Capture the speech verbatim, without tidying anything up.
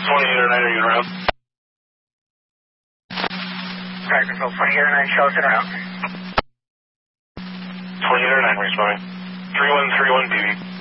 twenty-eight oh nine, are you en route? Practice control, twenty-eight oh nine, show us en route. twenty-eight oh nine, responding. three one three one, B B.